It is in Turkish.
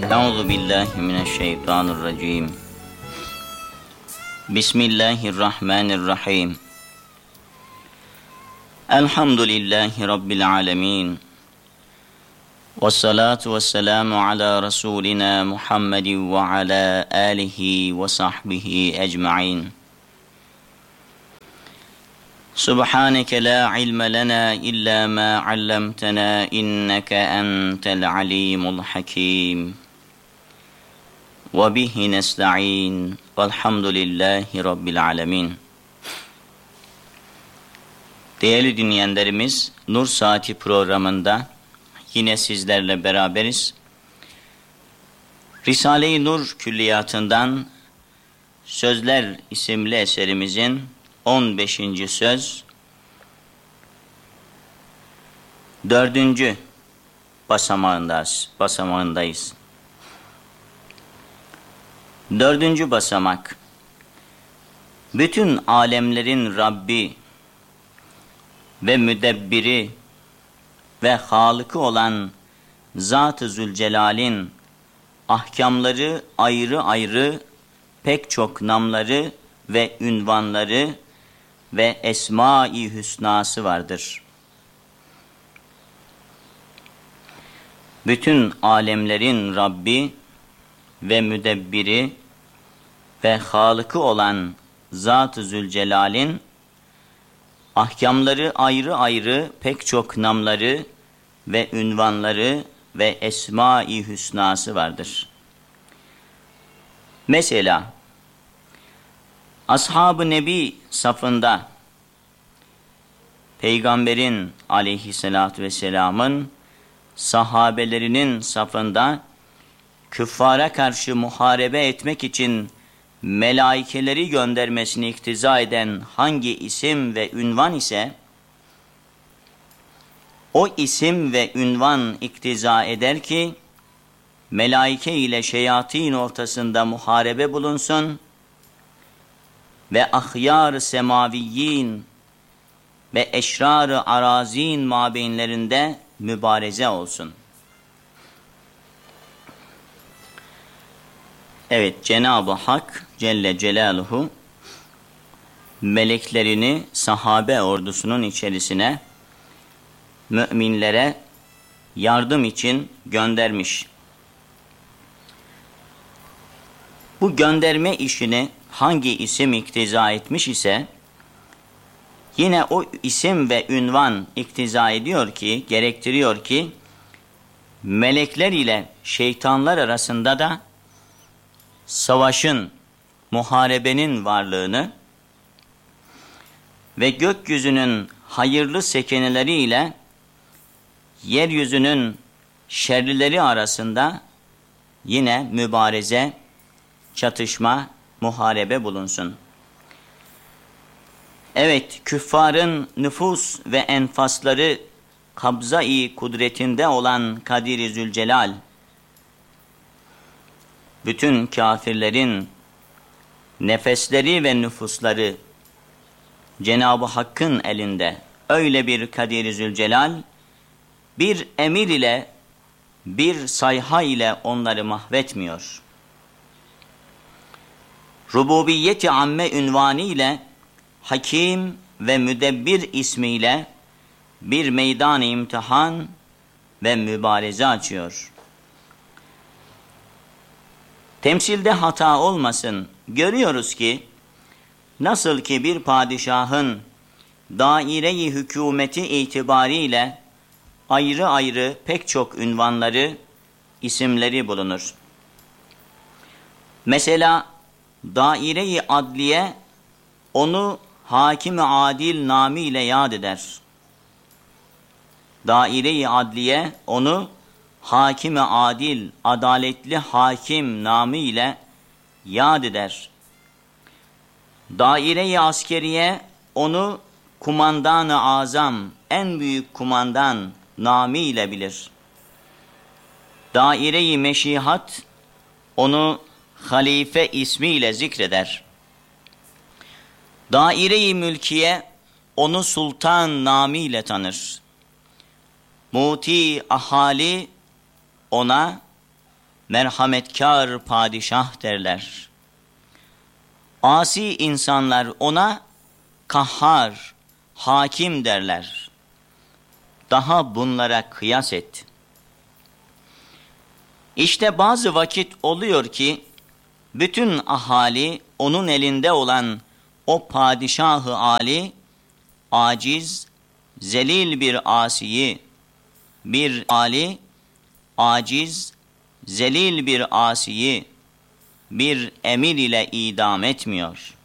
Euzu billahi mineşşeytanirracim. Bismillahirrahmanirrahim. Elhamdülillahi rabbil alamin. Vessalatu vesselamu ala rasulina Muhammedin ve ala alihi ve sahbihi ecmaîn. Subhaneke la ilme lena illa ma allamtana inneke entel alimul hakim. Ve bihi nesta'in. Velhamdülillahi rabbil alamin. Değerli dinleyenlerimiz, Nur Saati programında yine sizlerle beraberiz. Risale-i Nur Külliyatı'ndan Sözler isimli eserimizin 15. söz 4. basamağındayız. 4. basamak. Bütün alemlerin Rabbi ve müdebbiri ve Halık'ı olan Zat-ı Zülcelal'in ahkamları ayrı ayrı pek çok namları ve ünvanları ve Esma-i Hüsnası vardır. Bütün alemlerin Rabbi ve müdebbiri ve Halık'ı olan Zat-ı Zülcelal'in ahkamları ayrı ayrı pek çok namları ve ünvanları ve Esma-i Hüsnası vardır. Mesela Ashab-ı Nebi safında Peygamberin aleyhissalatü vesselamın sahabelerinin safında küffara karşı muharebe etmek için melaikeleri göndermesini iktiza eden hangi isim ve ünvan ise, o isim ve ünvan iktiza eder ki, melaike ile şeyatin ortasında muharebe bulunsun ve ahyar-ı semaviyyin ve eşrar-ı arazin mabeyinlerinde mübareze olsun. Evet, Cenab-ı Hak Celle Celaluhu meleklerini sahabe ordusunun içerisine müminlere yardım için göndermiş. Bu gönderme işini hangi isim iktiza etmiş ise yine o isim ve ünvan iktiza ediyor ki, gerektiriyor ki melekler ile şeytanlar arasında da savaşın, muharebenin varlığını ve gökyüzünün hayırlı sekeneleriyle yeryüzünün şerlileri arasında yine mübareze, çatışma, muharebe bulunsun. Evet, küffarın nüfus ve enfasları kabza-i kudretinde olan Kadir-i Zülcelal, bütün kafirlerin nefesleri ve nüfusları Cenab-ı Hakk'ın elinde. Öyle bir Kadir-i Zülcelal, bir emir ile, bir sayha ile onları mahvetmiyor. Rububiyet-i amme ünvanı ile, Hakim ve Müdebbir ismiyle bir meydan-ı imtihan ve mübareze açıyor. Temsilde hata olmasın. Görüyoruz ki, nasıl ki bir padişahın daire-i hükümeti itibariyle ayrı ayrı pek çok ünvanları, isimleri bulunur. Mesela daire-i adliye onu hakim-i adil namıyla yad eder. Daire-i adliye onu hakim-i adil, adaletli hakim namıyla yad eder. Daire-i askeriye onu kumandan-ı azam, en büyük kumandan namıyla bilir. Daire-i meşihat onu halife ismiyle zikreder. Daire-i mülkiye onu sultan namıyla tanır. Muti ahali ona merhametkar padişah derler. Asi insanlar ona kahhar, hakim derler. Daha bunlara kıyas et. İşte bazı vakit oluyor ki, bütün ahali onun elinde olan o padişah-ı âli, aciz, zelil bir asiyi, bir âli, aciz, zelil bir asiyi, bir emir ile idam etmiyor.